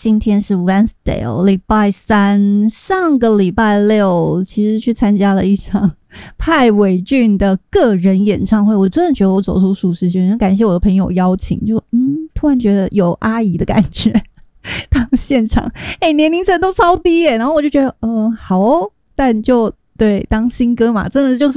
今天是 Wednesday 哦，礼拜三。上个礼拜六其实去参加了一场派伟俊的个人演唱会，我真的觉得我走出舒适圈，感谢我的朋友邀请，就突然觉得有阿姨的感觉。当现场年龄层都超低然后我就觉得好哦，但就对当新歌嘛，真的就是